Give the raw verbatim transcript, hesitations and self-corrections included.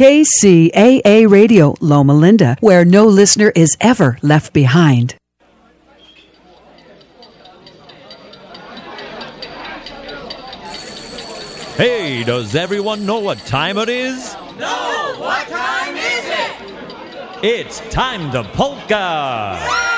K C A A Radio, Loma Linda, where no listener is ever left behind. Hey, does everyone know what time it is? No! What time is it? It's time to polka!